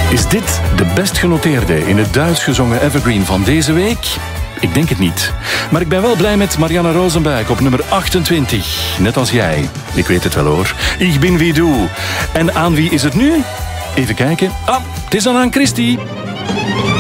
Is dit de best genoteerde in het Duits gezongen evergreen van deze week? Ik denk het niet. Maar ik ben wel blij met Marianne Rosenbuik op nummer 28. Net als jij. Ik weet het wel hoor. Ik ben wie du. En aan wie is het nu? Even kijken. Ah, het is dan aan Christy.